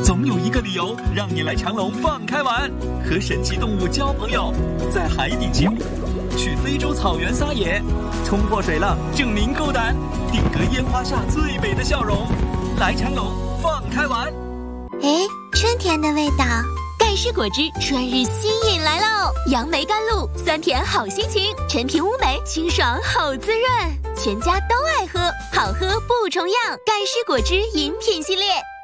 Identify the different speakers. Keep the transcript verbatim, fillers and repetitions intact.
Speaker 1: 总有一个理由让你来长隆放开玩，和神奇动物交朋友，在海底起舞，去非洲草原撒野，冲破水浪证明够胆，定格烟花下最美的笑容。来长隆放开玩。
Speaker 2: 哎，春天的味道。
Speaker 3: 盖世果汁春日新饮来喽！杨梅甘露，酸甜好心情，陈皮乌梅，清爽好滋润，全家都爱喝，好喝不重样。盖世果汁饮品系列。